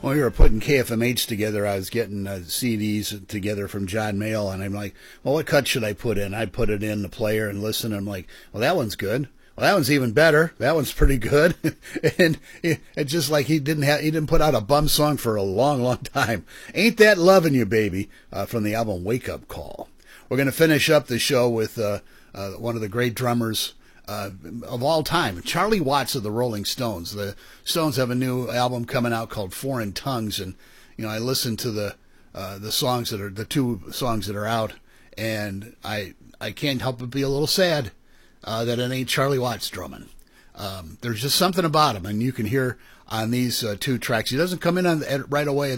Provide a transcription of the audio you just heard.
When we were putting KFMH together, I was getting CDs together from John Mayall, and I'm like, well, what cut should I put in? I put it in the player and listen, and I'm like, well, that one's good. Well, that one's even better. That one's pretty good. And it's just like he didn't put out a bum song for a long, long time. Ain't That Lovin' You, Baby, from the album Wake Up Call. We're going to finish up the show with one of the great drummers of all time, Charlie Watts of the Rolling Stones. The Stones have a new album coming out called Foreign Tongues, and I listened to the songs that are the two songs that are out, and I can't help but be a little sad that it ain't Charlie Watts drumming. There's just something about him, and you can hear on these two tracks. He doesn't come in right away